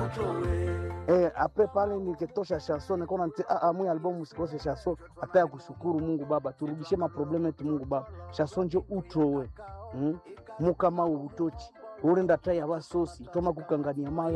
Après pale nikitosha chanson nikaona nti mwe album usikose chanson hata ya kushukuru Mungu Baba, turudishie maprobleme yetu Mungu Baba, chanson njo utrowe mukama ubutoki urinda tai abasosi toma kukangania maya